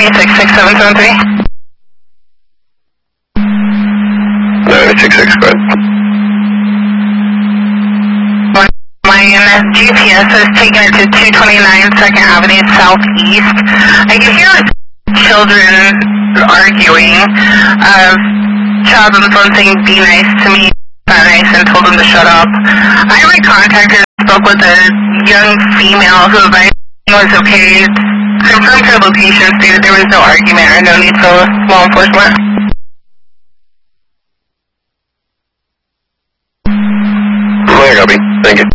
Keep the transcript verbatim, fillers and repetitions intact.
nine six six seven seven three. nine six six, go ahead. My G P S is taking it to two twenty-nine second Avenue Southeast. I can hear children arguing. Uh, child on the phone saying, be nice to me, not nice, and told them to shut up. I recontacted and spoke with a young female who advised me was okay. Confirmed her location, stated there was no argument or no need for law enforcement. Okay, copy. Thank you.